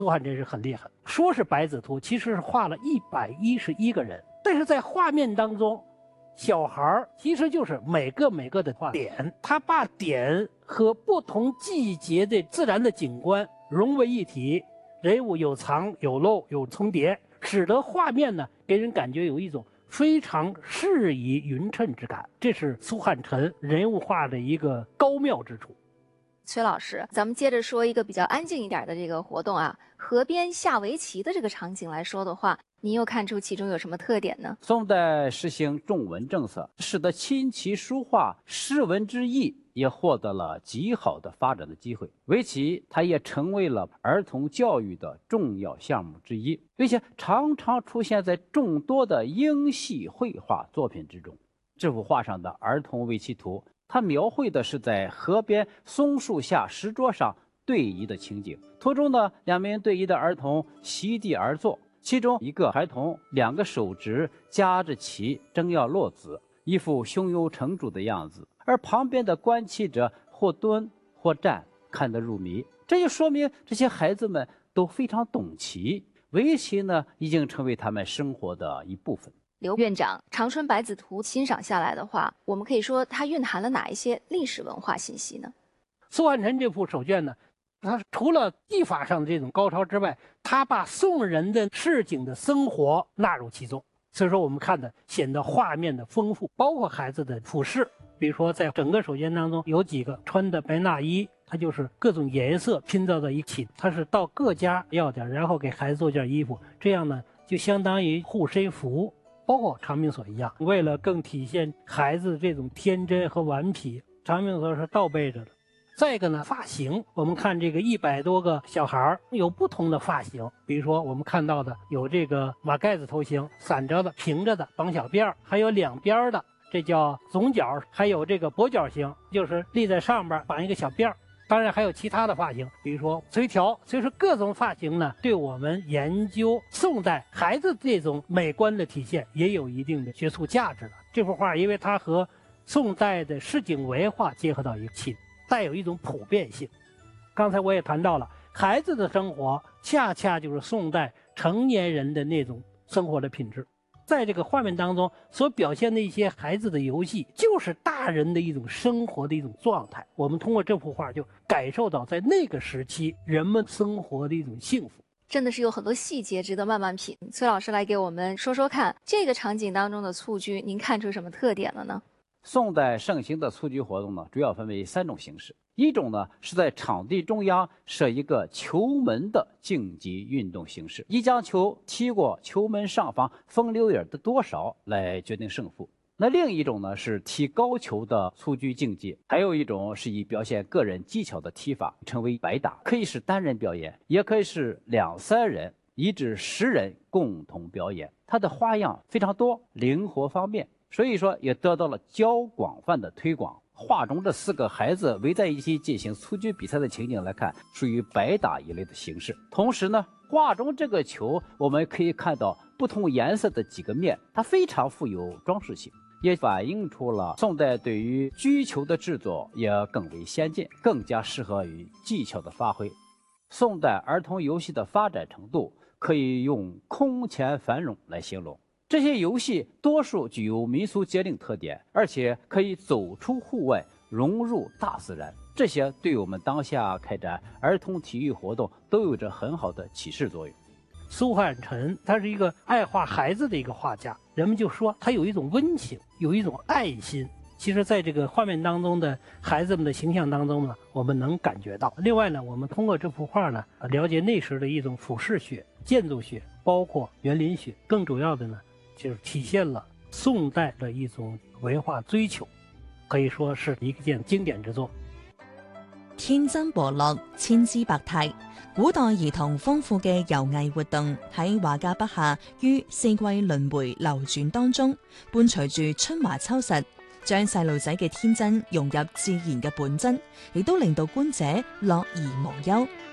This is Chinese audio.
苏汉臣是很厉害，说是百子图，其实是画了111个人，但是在画面当中，小孩其实就是每个的画点，他把点和不同季节的自然的景观融为一体，人物有藏有漏有重叠，使得画面呢给人感觉有一种非常适宜匀称之感，这是苏汉臣人物画的一个高妙之处。 崔老师，咱们接着说一个比较安静一点的这个活动啊，河边下围棋的这个场景来说的话，您又看出其中有什么特点呢？ 宋代实行重文政策，使得琴棋书画诗文之艺也获得了极好的发展的机会。围棋它也成为了儿童教育的重要项目之一，并且常常出现在众多的英系绘画作品之中。这幅画上的儿童围棋图，它描绘的是在河边松树下石桌上对弈的情景。图中呢，2名对弈的儿童席地而坐，其中一个孩童2个手指夹着棋，正要落子，一副胸有成竹的样子，而旁边的观棋者或蹲或站，看得入迷。这就说明这些孩子们都非常懂棋，围棋呢已经成为他们生活的一部分。 刘院长，《长春百子图》欣赏下来的话，我们可以说它蕴含了哪一些历史文化信息呢？ 苏汉臣这幅手卷呢，它除了技法上的这种高超之外，它把宋人的市井的生活纳入其中，所以说我们看的显得画面的丰富，包括孩子的服饰，比如说在整个手卷当中有几个穿的白衲衣，它就是各种颜色拼造在一起，它是到各家要点，然后给孩子做件衣服，这样呢就相当于护身符。包括长命锁一样，为了更体现孩子这种天真和顽皮，长命锁是倒背着的。再一个呢，发型，我们看这个100多个小孩有不同的发型，比如说我们看到的有这个马盖子头型，散着的、平着的、绑小辫儿，还有两边的，这叫总角，还有这个跛脚型，就是立在上边绑一个小辫儿。当然还有其他的发型，比如说垂髫。所以说各种发型呢，对我们研究宋代孩子这种美观的体现也有一定的学术价值了。这幅画因为它和宋代的市井文化结合到一起，带有一种普遍性。刚才我也谈到了，孩子的生活恰恰就是宋代成年人的那种生活的品质。在这个画面当中所表现的一些孩子的游戏，就是大人的一种生活的一种状态。我们通过这幅画就感受到在那个时期人们生活的一种幸福。 真的是有很多细节值得慢慢品。崔老师来给我们说说看，这个场景当中的蹴鞠，您看出什么特点了呢？ 宋代盛行的蹴鞠活动呢，主要分为3种形式。一种呢是在场地中央设一个球门的竞技运动形式，以将球踢过球门上方风流眼的多少来决定胜负。那另一种呢是踢高球的蹴鞠竞技，还有一种是以表现个人技巧的踢法，称为百打，可以是单人表演，也可以是2、3人1至10人共同表演。它的花样非常多，灵活方便，所以说也得到了较广泛的推广。画中这4个孩子围在一起进行蹴鞠比赛的情景来看，属于百打一类的形式。同时呢，画中这个球我们可以看到不同颜色的几个面，它非常富有装饰性，也反映出了宋代对于鞠球的制作也更为先进，更加适合于技巧的发挥。宋代儿童游戏的发展程度可以用空前繁荣来形容。这些游戏多数具有民俗节令特点，而且可以走出户外，融入大自然。这些对我们当下开展儿童体育活动都有着很好的启示作用。 苏汉臣他是一个爱画孩子的一个画家，人们就说他有一种温情，有一种爱心。其实在这个画面当中的孩子们的形象当中呢，我们能感觉到。另外呢，我们通过这幅画呢，了解那时的一种俯视学、建筑学，包括园林学。更主要的呢，就是体现了宋代的一种文化追求，可以說是一件經典之作。 天真和樂，千姿百態，古代兒童豐富嘅遊藝活動喺畫家筆下於4季輪迴流轉當中，伴隨住春華秋實，將細路仔嘅天真融入自然嘅本真，亦都令到觀者樂而無憂。